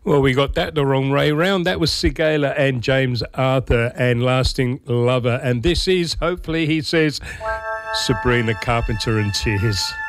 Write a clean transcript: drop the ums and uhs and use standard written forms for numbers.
Well, we got that the wrong way round. That was Sigala and James Arthur and Lasting Lover. And this is, hopefully, he says, Sabrina Carpenter and Tears.